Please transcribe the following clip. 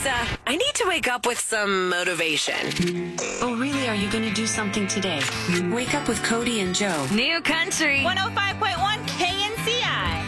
Lisa, I need to wake up with some motivation. Oh, really? Are you going to do something today? Wake up with Cody and Joe. New country. 105.1 KNCI.